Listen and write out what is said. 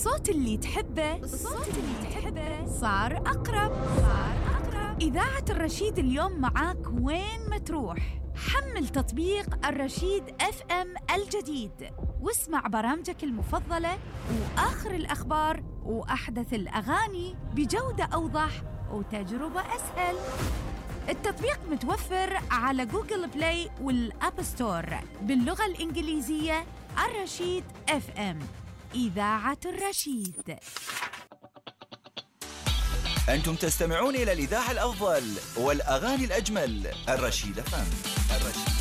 الصوت اللي تحبه صار أقرب. إذاعة الرشيد اليوم معاك وين ما تروح. حمل تطبيق الرشيد FM الجديد واسمع برامجك المفضلة وآخر الأخبار وأحدث الأغاني بجودة أوضح وتجربة أسهل. التطبيق متوفر على جوجل بلاي والأب ستور باللغة الإنجليزية. الرشيد FM، إذاعة الرشيد. أنتم تستمعون إلى الإذاعة الأفضل والأغاني الأجمل. الرشيد FM.